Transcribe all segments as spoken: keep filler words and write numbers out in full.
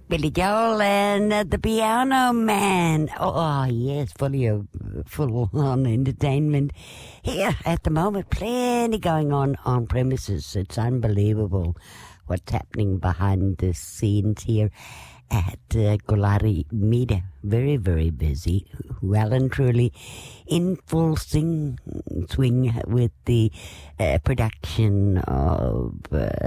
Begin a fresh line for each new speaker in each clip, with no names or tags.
Billy Joel and uh, the Piano Man. Oh, oh yes, fully of full on entertainment here at the moment. Plenty going on on premises. It's unbelievable what's happening behind the scenes here at uh, Golari Media. Very, very busy. Well and truly in full sing, swing with the uh, production of uh,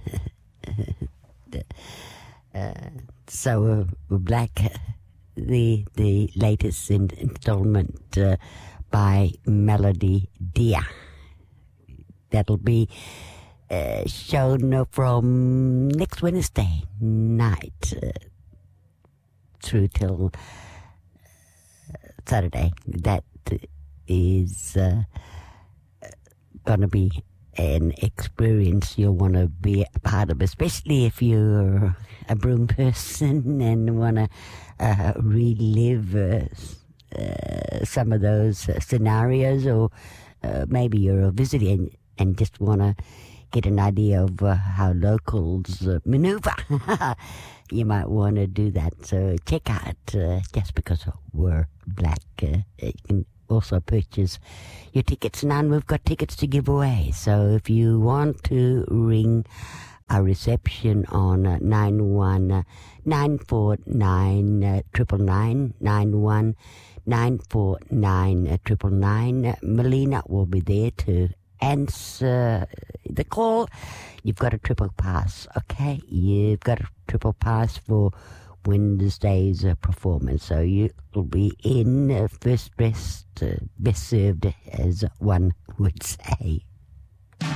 the, uh, So uh, Black, the the latest in, installment uh, by Melody Dia. That'll be uh, shown from next Wednesday night uh, through till uh, Saturday. That is uh, going to be an experience you'll want to be a part of, especially if you're a broom person and want to uh, relive uh, uh, some of those uh, scenarios, or uh, maybe you're a visitor and, and just want to get an idea of uh, how locals uh, maneuver. You might want to do that. So check out uh, Just Because We're Black. Uh, you can also purchase your tickets now, and we've got tickets to give away. So if you want to ring our reception on uh, nine one nine four nine nine nine nine one nine four nine triple nine, Melina will be there to answer the call. You've got a triple pass, okay? You've got a triple pass for Wednesday's uh, performance, so you'll be in uh, first dressed, uh, best served, as one would say.